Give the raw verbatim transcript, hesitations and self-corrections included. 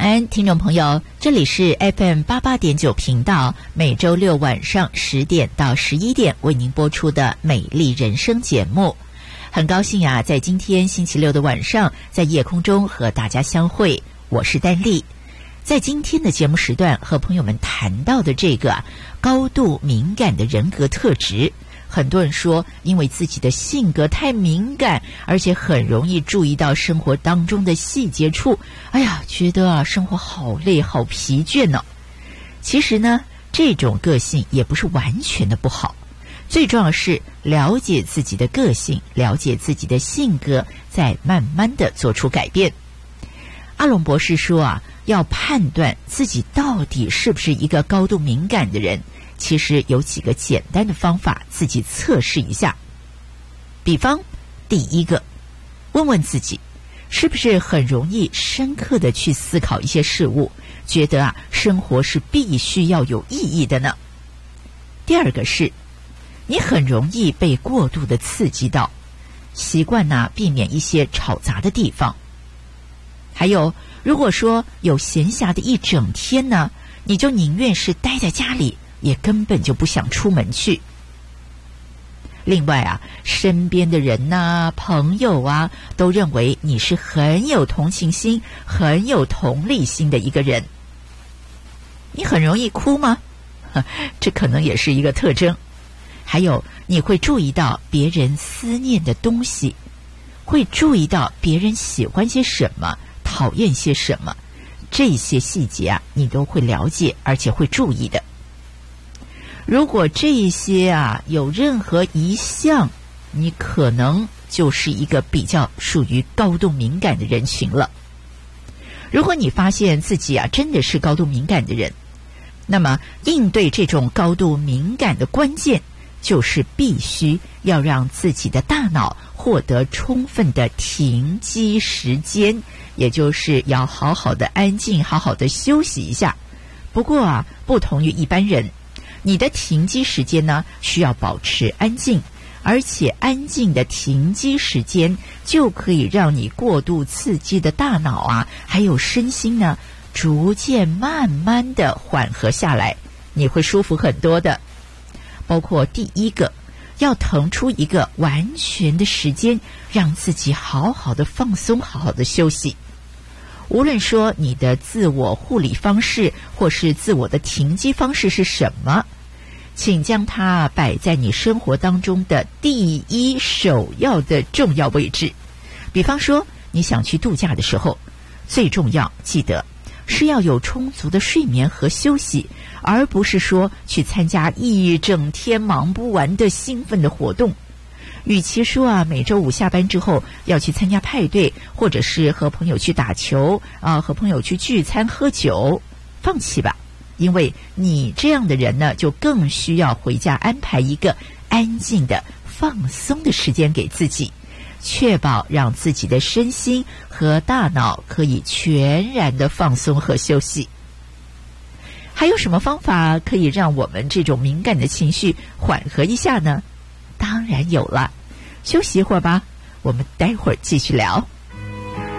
安，听众朋友，这里是 F M 八八点九频道，每周六晚上十点到十一点为您播出的美丽人生节目。很高兴啊，在今天星期六的晚上，在夜空中和大家相会，我是丹丽。在今天的节目时段，和朋友们谈到的这个、啊、高度敏感的人格特质，很多人说，因为自己的性格太敏感，而且很容易注意到生活当中的细节处，哎呀，觉得啊，生活好累、好疲倦呢、哦。其实呢，这种个性也不是完全的不好，最重要的是了解自己的个性，了解自己的性格，再慢慢的做出改变。阿龙博士说啊，要判断自己到底是不是一个高度敏感的人，其实有几个简单的方法，自己测试一下。比方，第一个，问问自己，是不是很容易深刻的去思考一些事物，觉得啊，生活是必须要有意义的呢？第二个是，你很容易被过度的刺激到，习惯呢、啊、避免一些吵杂的地方。还有，如果说有闲暇的一整天呢，你就宁愿是待在家里，也根本就不想出门去。另外啊，身边的人呐、朋友啊，都认为你是很有同情心、很有同理心的一个人。你很容易哭吗？这可能也是一个特征。还有，你会注意到别人思念的东西，会注意到别人喜欢些什么，讨厌些什么，这些细节啊，你都会了解，而且会注意的。如果这些啊有任何一项，你可能就是一个比较属于高度敏感的人群了。如果你发现自己啊真的是高度敏感的人，那么应对这种高度敏感的关键，就是必须要让自己的大脑获得充分的停机时间，也就是要好好的安静，好好的休息一下。不过啊，不同于一般人，你的停机时间呢，需要保持安静，而且安静的停机时间就可以让你过度刺激的大脑啊，还有身心呢，逐渐慢慢的缓和下来，你会舒服很多的。包括第一个，要腾出一个完全的时间，让自己好好的放松，好好的休息。无论说你的自我护理方式，或是自我的停机方式是什么，请将它摆在你生活当中的第一首要的重要位置。比方说，你想去度假的时候，最重要，记得是要有充足的睡眠和休息，而不是说去参加一整天忙不完的兴奋的活动。与其说啊，每周五下班之后要去参加派对，或者是和朋友去打球啊，和朋友去聚餐喝酒，放弃吧。因为你这样的人呢，就更需要回家安排一个安静的放松的时间给自己，确保让自己的身心和大脑可以全然的放松和休息。还有什么方法可以让我们这种敏感的情绪缓和一下呢？当然有了，休息一会儿吧，我们待会儿继续聊。